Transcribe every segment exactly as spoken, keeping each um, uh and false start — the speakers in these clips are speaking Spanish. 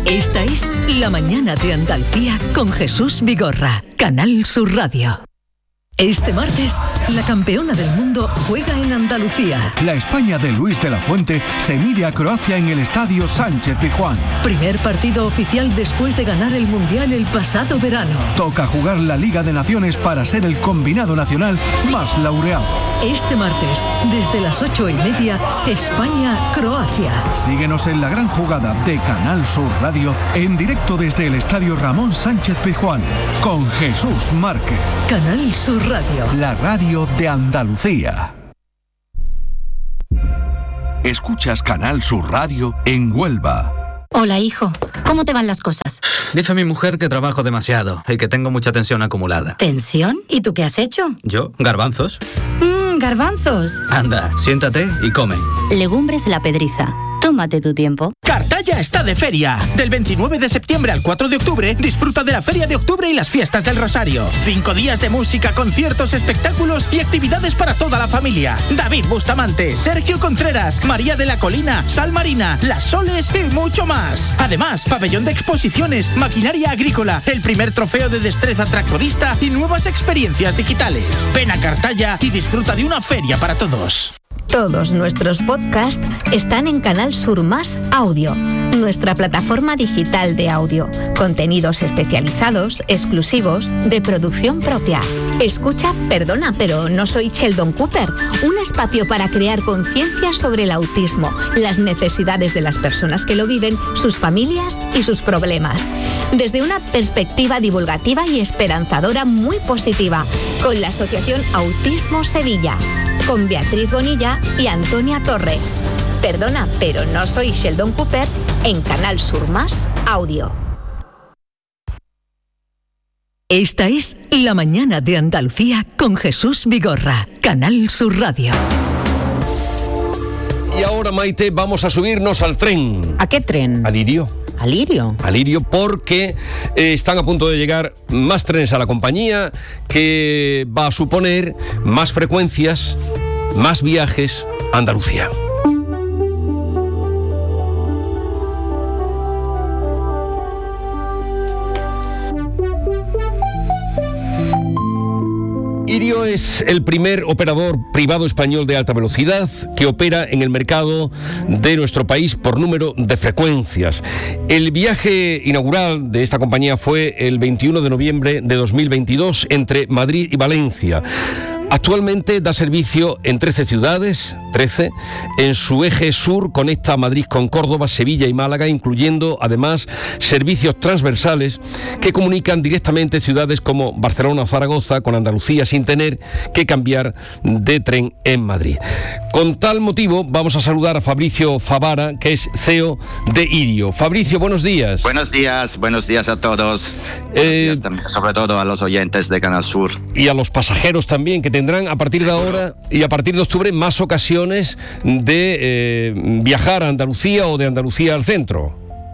Esta es La Mañana de Andalucía con Jesús Vigorra, Canal Sur Radio. Este martes, la campeona del mundo juega en Andalucía. La España de Luis de la Fuente se mide a Croacia en el Estadio Sánchez-Pizjuán. Primer partido oficial después de ganar el Mundial el pasado verano. Toca jugar la Liga de Naciones para ser el combinado nacional más laureado. Este martes, desde las ocho y media, España-Croacia. Síguenos en la gran jugada de Canal Sur Radio, en directo desde el Estadio Ramón Sánchez-Pizjuán, con Jesús Márquez. Canal Sur Radio. La radio de Andalucía. Escuchas Canal Sur Radio en Huelva. Hola, hijo. ¿Cómo te van las cosas? Dice mi mujer que trabajo demasiado y que tengo mucha tensión acumulada. ¿Tensión? ¿Y tú qué has hecho? ¿Yo? ¿Garbanzos? Mmm, garbanzos. Anda, siéntate y come. Legumbres La Pedriza. Tómate tu tiempo. Cartaya está de feria. Del veintinueve de septiembre al cuatro de octubre, disfruta de la Feria de Octubre y las Fiestas del Rosario. Cinco días de música, conciertos, espectáculos y actividades para toda la familia. David Bustamante, Sergio Contreras, María de la Colina, Sal Marina, Las Soles y mucho más. Además, pabellón de exposiciones, maquinaria agrícola, el primer trofeo de destreza tractorista y nuevas experiencias digitales. Ven a Cartaya y disfruta de una feria para todos. Todos nuestros podcasts están en Canal Sur Más Audio, nuestra plataforma digital de audio. Contenidos especializados, exclusivos, de producción propia. Escucha Perdona, pero no soy Sheldon Cooper, un espacio para crear conciencia sobre el autismo, las necesidades de las personas que lo viven, sus familias y sus problemas. Desde una perspectiva divulgativa y esperanzadora muy positiva, con la Asociación Autismo Sevilla, con Beatriz Bonilla y Antonia Torres. Perdona, pero no soy Sheldon Cooper, en Canal Sur Más Audio. Esta es La Mañana de Andalucía con Jesús Vigorra, Canal Sur Radio. Y ahora, Maite, vamos a subirnos al tren. ¿A qué tren? Al Lirio. ¿Al Lirio? Al Lirio, porque eh, están a punto de llegar más trenes a la compañía, que va a suponer más frecuencias, más viajes a Andalucía. Irio es el primer operador privado español de alta velocidad que opera en el mercado de nuestro país por número de frecuencias. El viaje inaugural de esta compañía fue el veintiuno de noviembre de dos mil veintidós entre Madrid y Valencia. Actualmente da servicio en trece ciudades, trece, en su eje sur conecta Madrid con Córdoba, Sevilla y Málaga, incluyendo además servicios transversales que comunican directamente ciudades como Barcelona o Zaragoza con Andalucía sin tener que cambiar de tren en Madrid. Con tal motivo vamos a saludar a Fabricio Favara, que es C E O de Irio. Fabricio, buenos días. Buenos días, buenos días a todos, eh, días también, sobre todo a los oyentes de Canal Sur. Y a los pasajeros también, que tendrán a partir de ahora y a partir de octubre más ocasiones de eh, viajar a Andalucía o de Andalucía al centro.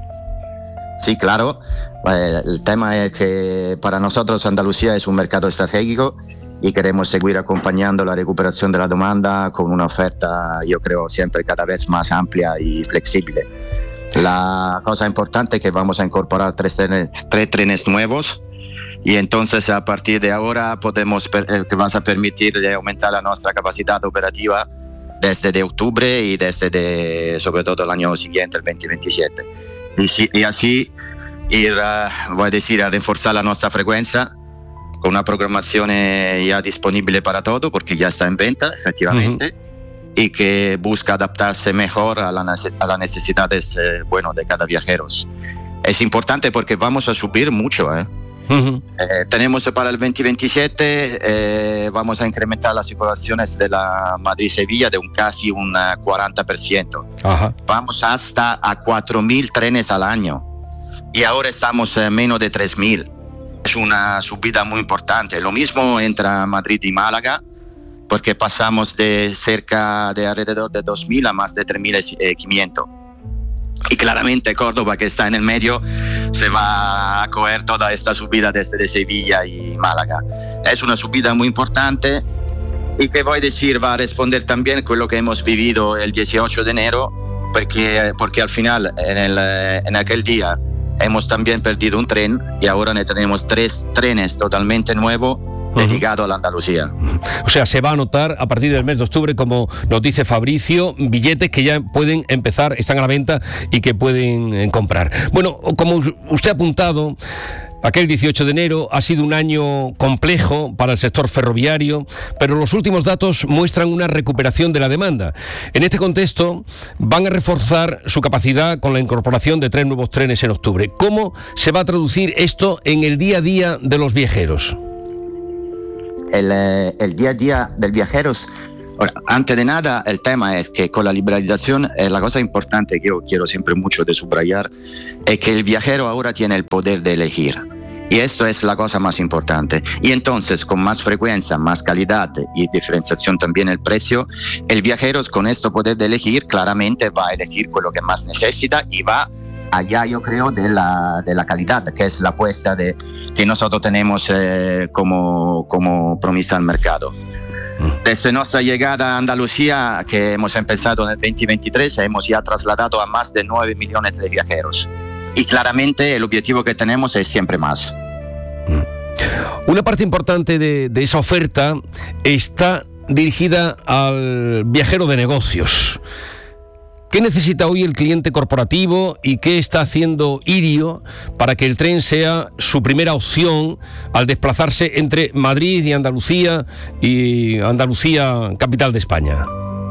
Sí, claro. El tema es que para nosotros Andalucía es un mercado estratégico y queremos seguir acompañando la recuperación de la demanda con una oferta, yo creo, siempre cada vez más amplia y flexible. La cosa importante es que vamos a incorporar tres trenes, tres trenes nuevos. Y entonces a partir de ahora podemos, que vas a permitir de aumentar la nuestra capacidad operativa desde de octubre y desde de, sobre todo el año siguiente, el veinte veintisiete. Y, si, y así ir, uh, voy a decir, a reforzar la nuestra frecuencia con una programación ya disponible para todo, porque ya está en venta, efectivamente, uh-huh. y que busca adaptarse mejor a, la, a las necesidades eh, bueno, de cada viajero. Es importante porque vamos a subir mucho, ¿eh? Uh-huh. Eh, tenemos para el veinte veintisiete eh, vamos a incrementar las circulaciones de la Madrid-Sevilla de un casi un cuarenta por ciento. Uh-huh. Vamos hasta a cuatro mil trenes al año y ahora estamos en menos de tres mil. Es una subida muy importante. Lo mismo entre Madrid y Málaga, porque pasamos de cerca de alrededor de dos mil a más de tres mil quinientos. Y claramente Córdoba, que está en el medio, se va a coger toda esta subida desde Sevilla y Málaga. Es una subida muy importante y que voy a decir va a responder también con lo que hemos vivido el dieciocho de enero, porque, porque al final en, el, en aquel día hemos también perdido un tren y ahora tenemos tres trenes totalmente nuevos dedicado a la Andalucía. O sea, se va a notar a partir del mes de octubre, como nos dice Fabricio, billetes que ya pueden empezar, están a la venta y que pueden eh, comprar. Bueno, como usted ha apuntado, aquel dieciocho de enero ha sido un año complejo para el sector ferroviario, pero los últimos datos muestran una recuperación de la demanda. En este contexto, van a reforzar su capacidad con la incorporación de tres nuevos trenes en octubre. ¿Cómo se va a traducir esto en el día a día de los viajeros? El, el día a día del viajeros, ahora, antes de nada, el tema es que con la liberalización, eh, la cosa importante que yo quiero siempre mucho de subrayar es que el viajero ahora tiene el poder de elegir. Y esto es la cosa más importante. Y entonces, con más frecuencia, más calidad y diferenciación también el precio, el viajero con este poder de elegir claramente va a elegir lo que más necesita y va allá, yo creo, de la, de la calidad, que es la apuesta de, que nosotros tenemos eh, como, como promesa al mercado. Desde nuestra llegada a Andalucía, que hemos empezado en el veinte veintitrés, hemos ya trasladado a más de nueve millones de viajeros. Y claramente el objetivo que tenemos es siempre más. Una parte importante de, de esa oferta está dirigida al viajero de negocios. ¿Qué necesita hoy el cliente corporativo y qué está haciendo Irio para que el tren sea su primera opción al desplazarse entre Madrid y Andalucía y Andalucía, capital de España?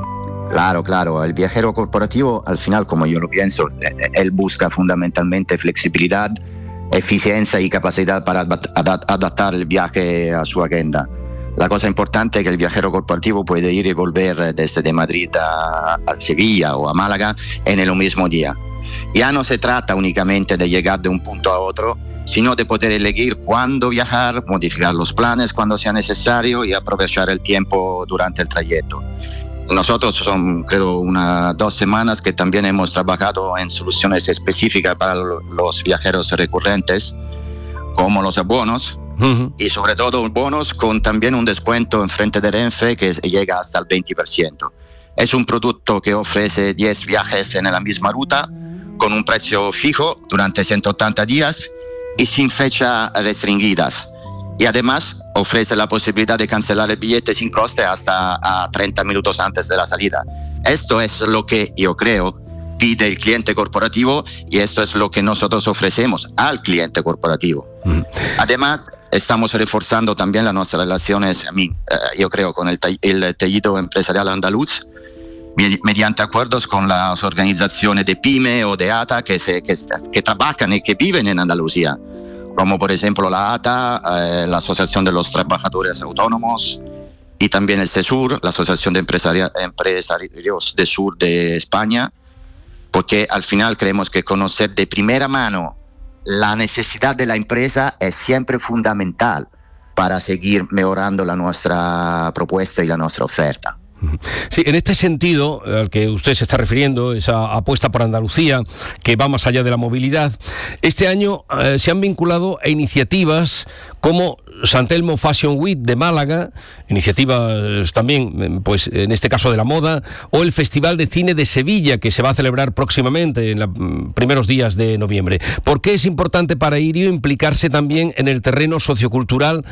Claro, claro. El viajero corporativo, al final, como yo lo pienso, él busca fundamentalmente flexibilidad, eficiencia y capacidad para adaptar el viaje a su agenda. La cosa importante es que el viajero corporativo puede ir y volver desde de Madrid a, a Sevilla o a Málaga en el mismo día. Ya no se trata únicamente de llegar de un punto a otro, sino de poder elegir cuándo viajar, modificar los planes cuando sea necesario y aprovechar el tiempo durante el trayecto. Nosotros son, creo, unas dos semanas que también hemos trabajado en soluciones específicas para los viajeros recurrentes, como los abonos, uh-huh. y sobre todo bonos con también un descuento en frente de Renfe que llega hasta el veinte por ciento. Es un producto que ofrece diez viajes en la misma ruta, con un precio fijo durante ciento ochenta días y sin fechas restringidas. Y además ofrece la posibilidad de cancelar el billete sin coste hasta a treinta minutos antes de la salida. Esto es lo que yo creo pide el cliente corporativo y esto es lo que nosotros ofrecemos al cliente corporativo. Mm. Además, estamos reforzando también las nuestras relaciones, yo creo, con el, el tejido empresarial andaluz, mediante acuerdos con las organizaciones de PYME o de A T A que, se, que, que trabajan y que viven en Andalucía, como por ejemplo la A T A, eh, la Asociación de los Trabajadores Autónomos, y también el CESUR, la Asociación de Empresari- Empresarios del Sur de España, porque al final creemos que conocer de primera mano la necesidad de la empresa es siempre fundamental para seguir mejorando la nuestra propuesta y la nuestra oferta. Sí, en este sentido al que usted se está refiriendo, esa apuesta por Andalucía que va más allá de la movilidad, este año eh, se han vinculado a iniciativas como San Telmo Fashion Week de Málaga, iniciativas también, pues en este caso de la moda, o el Festival de Cine de Sevilla que se va a celebrar próximamente en los primeros días de noviembre. ¿Por qué es importante para Irio implicarse también en el terreno sociocultural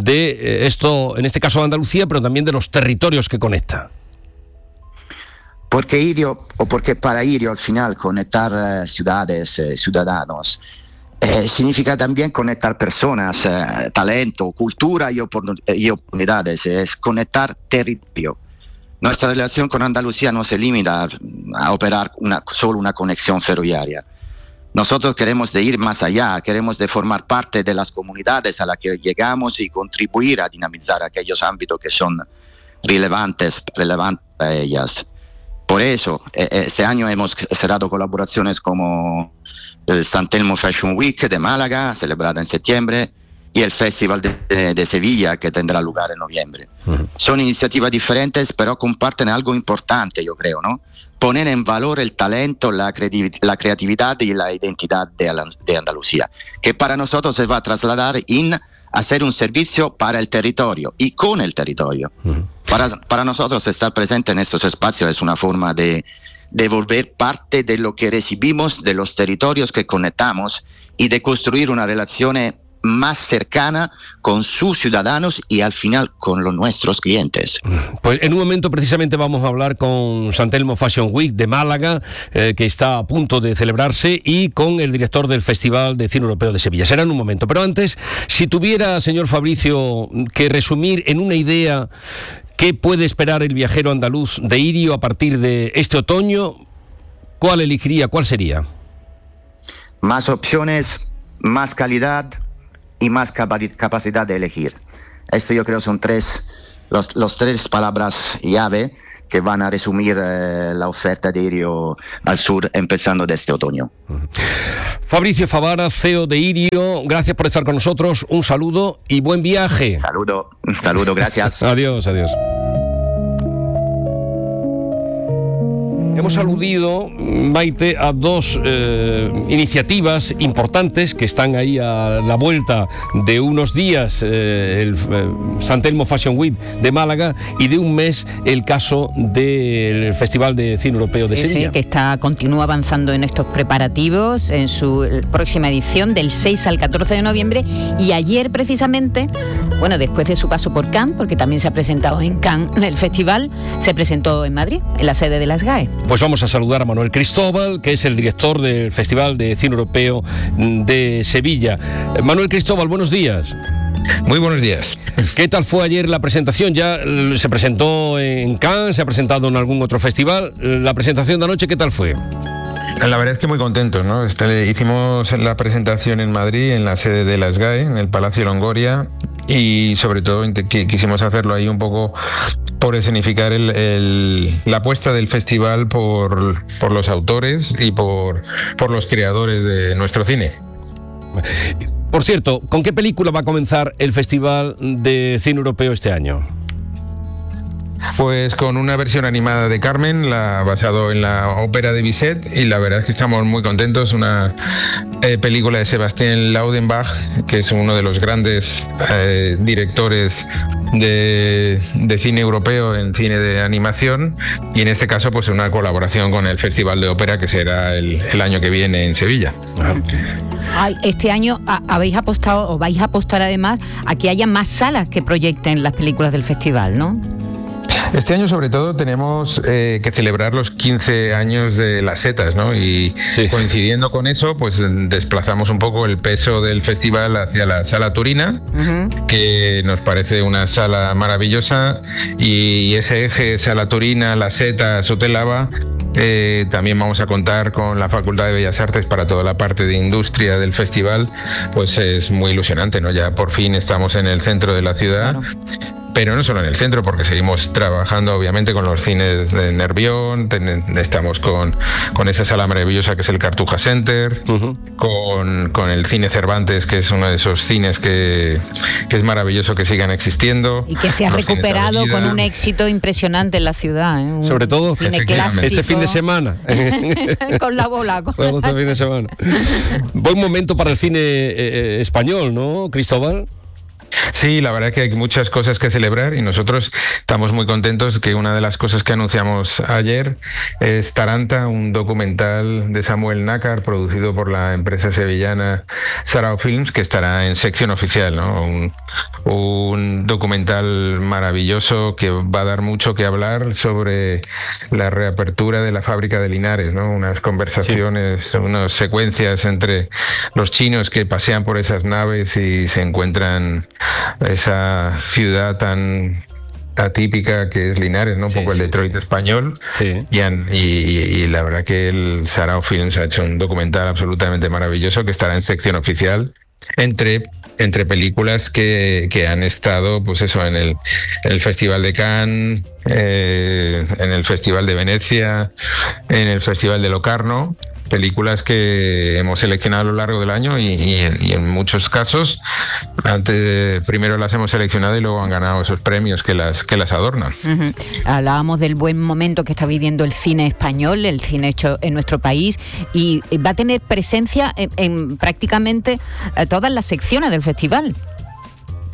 de esto, en este caso de Andalucía, pero también de los territorios que conecta? Porque Irio, o porque para Irio al final conectar eh, ciudades, eh, ciudadanos, eh, significa también conectar personas, eh, talento, cultura y, oportun- y oportunidades, es conectar territorio. Nuestra relación con Andalucía no se limita a, a operar una, solo una conexión ferroviaria. Nosotros queremos de ir más allá, queremos de formar parte de las comunidades a las que llegamos y contribuir a dinamizar aquellos ámbitos que son relevantes, relevantes para ellas. Por eso, este año hemos cerrado colaboraciones como el San Telmo Fashion Week de Málaga, celebrada en septiembre, y el Festival de, de, de Sevilla, que tendrá lugar en noviembre. Uh-huh. Son iniciativas diferentes, pero comparten algo importante, yo creo, ¿no? Poner en valor el talento, la, creativ- la creatividad y la identidad de, de Andalucía, que para nosotros se va a trasladar en hacer un servicio para el territorio y con el territorio. Uh-huh. Para, para nosotros estar presente en estos espacios es una forma de, devolver parte de lo que recibimos de los territorios que conectamos y de construir una relación más cercana con sus ciudadanos y al final con los nuestros clientes. Pues en un momento precisamente vamos a hablar con San Telmo Fashion Week de Málaga, eh, que está a punto de celebrarse, y con el director del Festival de Cine Europeo de Sevilla. Será en un momento, pero antes, si tuviera, señor Fabricio, que resumir en una idea qué puede esperar el viajero andaluz de Irio a partir de este otoño, ¿cuál elegiría? ¿Cuál sería? Más opciones, más calidad y más capacidad de elegir. Esto yo creo son tres, los, los tres palabras llave que van a resumir eh, la oferta de Irio al sur empezando de este otoño. Fabricio Favara, C E O de Irio, gracias por estar con nosotros, un saludo y buen viaje. Saludo, un saludo, gracias. Adiós, adiós. Hemos aludido, Maite, a dos eh, iniciativas importantes que están ahí a la vuelta de unos días, eh, el eh, San Telmo Fashion Week de Málaga, y de un mes el caso del Festival de Cine Europeo de sí, Sevilla. Sí, que está, continúa avanzando en estos preparativos en su próxima edición del seis al catorce de noviembre, y ayer precisamente, bueno, después de su paso por Cannes, porque también se ha presentado en Cannes el festival, se presentó en Madrid, en la sede de las G A E. Pues vamos a saludar a Manuel Cristóbal, que es el director del Festival de Cine Europeo de Sevilla. Manuel Cristóbal, buenos días. Muy buenos días. ¿Qué tal fue ayer la presentación? Ya se presentó en Cannes, se ha presentado en algún otro festival. La presentación de anoche, ¿qué tal fue? La verdad es que muy contentos, ¿no? Este, hicimos la presentación en Madrid, en la sede de las G A E, en el Palacio Longoria, y sobre todo quisimos hacerlo ahí un poco por escenificar el, el, la apuesta del festival por, por los autores y por, por los creadores de nuestro cine. Por cierto, ¿con qué película va a comenzar el Festival de Cine Europeo este año? Pues con una versión animada de Carmen, la, basado en la ópera de Bizet, y la verdad es que estamos muy contentos. Una eh, película de Sebastián Laudenbach, que es uno de los grandes eh, directores de, de cine europeo en cine de animación, y en este caso pues una colaboración con el Festival de Ópera, que será el, el año que viene en Sevilla. Ay, este año a, habéis apostado, o vais a apostar además, a que haya más salas que proyecten las películas del festival, ¿no? Este año sobre todo tenemos eh, que celebrar los quince años de las setas, ¿no? Y sí, coincidiendo con eso, pues desplazamos un poco el peso del festival hacia la Sala Turina, uh-huh, que nos parece una sala maravillosa, y ese eje Sala Turina, las setas, Hotel Ava, eh, también vamos a contar con la Facultad de Bellas Artes para toda la parte de industria del festival. Pues es muy ilusionante, ¿no? Ya por fin estamos en el centro de la ciudad. Claro. Pero no solo en el centro, porque seguimos trabajando obviamente con los cines de Nervión, ten, estamos con, con esa sala maravillosa que es el Cartuja Center, uh-huh, con, con el Cine Cervantes, que es uno de esos cines que, que es maravilloso que sigan existiendo. Y que se ha recuperado con un éxito impresionante en la ciudad, ¿eh? Un Sobre todo cine clásico. Este fin de semana. Con la bola. Con la... Este fin de semana. Buen momento para el cine eh, español, ¿no, Cristóbal? Sí, la verdad es que hay muchas cosas que celebrar, y nosotros estamos muy contentos que una de las cosas que anunciamos ayer es Taranta, un documental de Samuel Nácar producido por la empresa sevillana Sarao Films, que estará en sección oficial, ¿no? Un, un documental maravilloso que va a dar mucho que hablar sobre la reapertura de la fábrica de Linares, ¿no? Unas conversaciones, sí, unas secuencias entre los chinos que pasean por esas naves y se encuentran esa ciudad tan atípica que es Linares, ¿no? Un sí, poco el Detroit sí, español. Sí. Y, y, y la verdad que el Sarao Films ha hecho un documental absolutamente maravilloso que estará en sección oficial entre, entre películas que, que han estado, pues eso, en el, en el Festival de Cannes, eh, en el Festival de Venecia, en el Festival de Locarno. Películas que hemos seleccionado a lo largo del año, y, y, y en muchos casos antes primero las hemos seleccionado y luego han ganado esos premios que las que las adornan. Uh-huh. Hablábamos del buen momento que está viviendo el cine español, el cine hecho en nuestro país, y va a tener presencia en, en prácticamente todas las secciones del festival.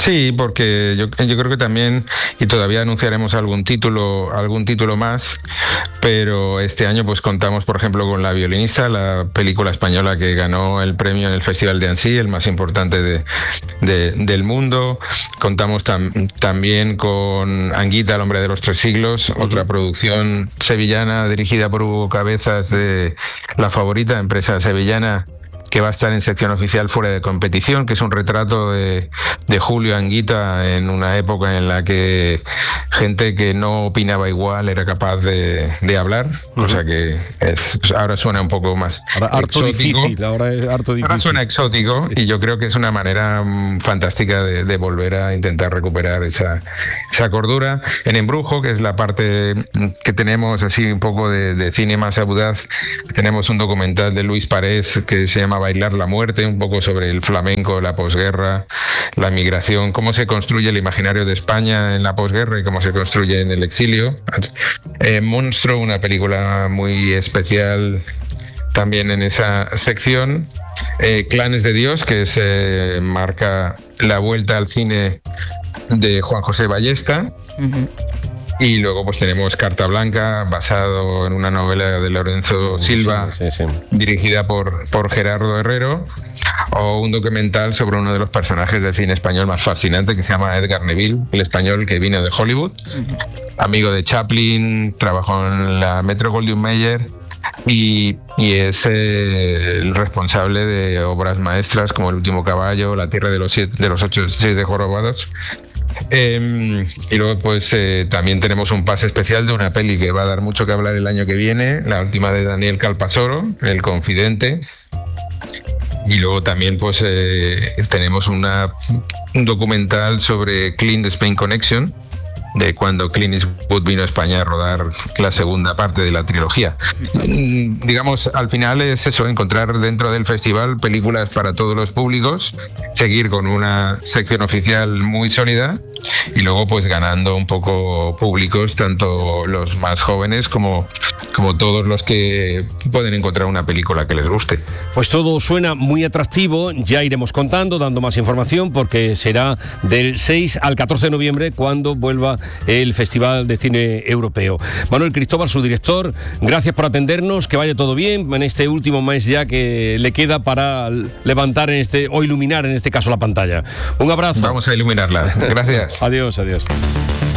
Sí, porque yo, yo creo que también, y todavía anunciaremos algún título, algún título más, pero este año pues contamos, por ejemplo, con La violinista, la película española que ganó el premio en el Festival de Annecy, el más importante de, de, del mundo. Contamos tam, también con Anguita, el hombre de los tres siglos, uh-huh. otra producción sevillana dirigida por Hugo Cabezas de La Favorita, empresa sevillana, que va a estar en sección oficial fuera de competición, que es un retrato de, de Julio Anguita en una época en la que gente que no opinaba igual era capaz de, de hablar, uh-huh. cosa que es, ahora suena un poco más ahora exótico. Difícil, ahora es harto difícil. Ahora suena exótico sí. y yo creo que es una manera um, fantástica de, de volver a intentar recuperar esa, esa cordura. En Embrujo, que es la parte que tenemos así un poco de, de cine más audaz, tenemos un documental de Luis Parés que se llama Bailar la muerte, un poco sobre el flamenco, la posguerra, la migración, cómo se construye el imaginario de España en la posguerra y cómo se construye en el exilio. Eh, Monstruo, una película muy especial también en esa sección. Eh, Clanes de Dios, que se eh, marca la vuelta al cine de Juan José Ballesta. Uh-huh. Y luego pues tenemos Carta Blanca, basado en una novela de Lorenzo Silva, sí, sí, sí. dirigida por, por Gerardo Herrero, o un documental sobre uno de los personajes del cine español más fascinante, que se llama Edgar Neville, el español que vino de Hollywood, uh-huh. amigo de Chaplin, trabajó en la Metro-Goldwyn-Mayer y, y es eh, el responsable de obras maestras como El último caballo, La tierra de los, siete, de los ocho siete jorobados. Eh, y luego pues eh, también tenemos un pase especial de una peli que va a dar mucho que hablar el año que viene, la última de Daniel Calpasoro, El confidente. Y luego también pues eh, tenemos una, un documental sobre Clint Spain Connection, de cuando Clint Eastwood vino a España a rodar la segunda parte de la trilogía. Digamos, al final es eso, encontrar dentro del festival películas para todos los públicos, seguir con una sección oficial muy sólida y luego pues ganando un poco públicos, tanto los más jóvenes como, como todos los que pueden encontrar una película que les guste. Pues todo suena muy atractivo, ya iremos contando, dando más información, porque será del seis al catorce de noviembre cuando vuelva el Festival de Cine Europeo. Manuel Cristóbal, su director, gracias por atendernos, que vaya todo bien en este último mes ya que le queda para levantar en este, o iluminar en este caso la pantalla. Un abrazo. Vamos a iluminarla. Gracias. Adiós, adiós.